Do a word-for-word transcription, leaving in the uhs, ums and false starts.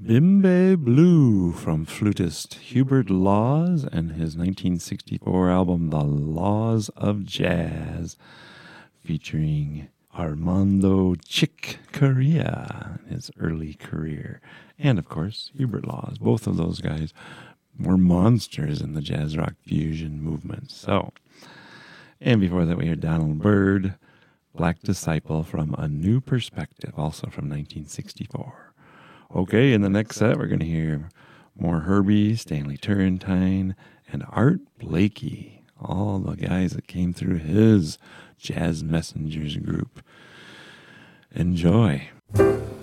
Bimbe Blue from flutist Hubert Laws and his nineteen sixty-four album The Laws of Jazz, featuring Armando Chick Corea in his early career. And of course, Hubert Laws. Both of those guys were monsters in the jazz rock fusion movement. So, and before that we heard Donald Byrd, Black Disciple from A New Perspective, also from nineteen sixty-four. Okay, in the next set we're going to hear more Herbie, Stanley Turrentine, and Art Blakey, all the guys that came through his Jazz Messengers group. Enjoy.